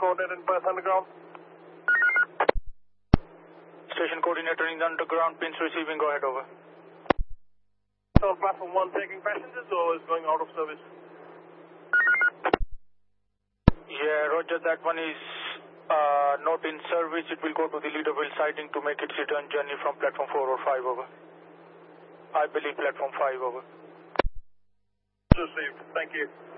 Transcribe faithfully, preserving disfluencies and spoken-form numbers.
coordinator in Perth Underground. Station coordinator in the underground, pins receiving, go ahead, over. So platform one taking passengers or is going out of service? Yeah, roger, that one is uh, not in service. It will go to the Leaderville siding to make its return journey from platform four or five, over. I believe platform five, over. Received, thank you.